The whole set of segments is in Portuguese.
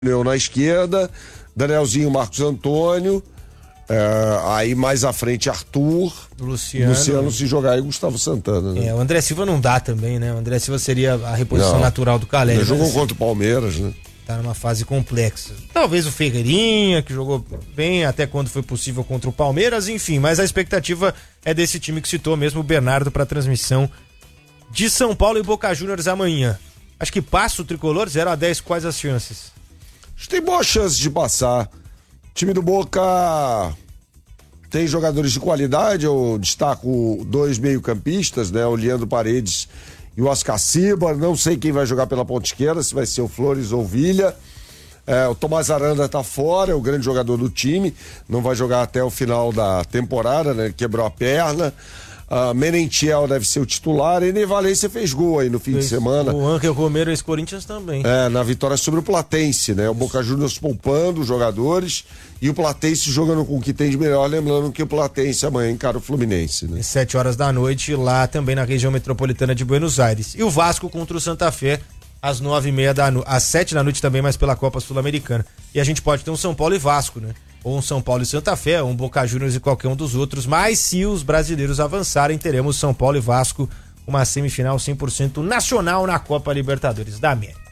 na esquerda, Danielzinho, Marcos Antônio, aí mais à frente Arthur, Luciano se jogar e Gustavo Santana, né? O André Silva não dá também, né? O André Silva seria a reposição natural do Caleri. Ele jogou contra o Palmeiras, né? Tá numa fase complexa. Talvez o Ferreirinha, que jogou bem até quando foi possível contra o Palmeiras, enfim, mas a expectativa é desse time que citou mesmo o Bernardo para transmissão de São Paulo e Boca Juniors amanhã. Acho que passa o tricolor, 0-10, quais as chances? Acho que tem boas chances de passar. O time do Boca tem jogadores de qualidade, eu destaco 2 meio-campistas, né? O Leandro Paredes e o Oscar Ciba. Não sei quem vai jogar pela ponta esquerda, se vai ser o Flores ou o Villa. O Tomás Aranda tá fora, é o grande jogador do time, não vai jogar até o final da temporada, né? Ele quebrou a perna. Merentiel deve ser o titular. Ener Valencia fez gol aí no fim de semana. O Ankel Romero, ex-Corinthians também. Na vitória sobre o Platense, né? O Boca Juniors poupando os jogadores e o Platense jogando com o que tem de melhor, lembrando que o Platense amanhã encara o Fluminense, né? Às 7 horas da noite, lá também na região metropolitana de Buenos Aires. E o Vasco contra o Santa Fé às 9h30 da noite, às 7 da noite também, mas pela Copa Sul-Americana. E a gente pode ter um São Paulo e Vasco, né? Ou um São Paulo e Santa Fé, ou um Boca Juniors e qualquer um dos outros, mas se os brasileiros avançarem, teremos São Paulo e Vasco, uma semifinal 100% nacional na Copa Libertadores da América.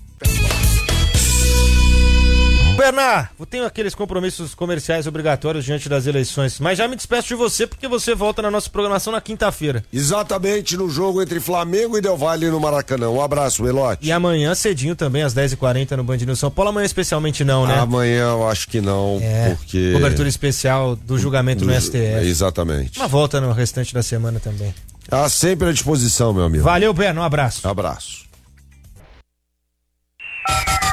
Bernard, eu tenho aqueles compromissos comerciais obrigatórios diante das eleições, mas já me despeço de você porque você volta na nossa programação na quinta-feira. Exatamente, no jogo entre Flamengo e Del Valle no Maracanã. Um abraço, Melote. E amanhã cedinho também, às 10h40 no Band News São Paulo. Amanhã especialmente não, né? Amanhã eu acho que não, porque... Cobertura especial do julgamento no STF. Exatamente. Uma volta no restante da semana também. Sempre à disposição, meu amigo. Valeu, Bernard, um abraço. Abraço.